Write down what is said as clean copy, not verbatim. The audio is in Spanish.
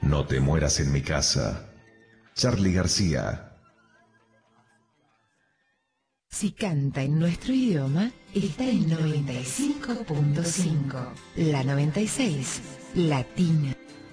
No te mueras en mi casa. Charly García. Si canta en nuestro idioma, está en 95.5. La 96, Latina.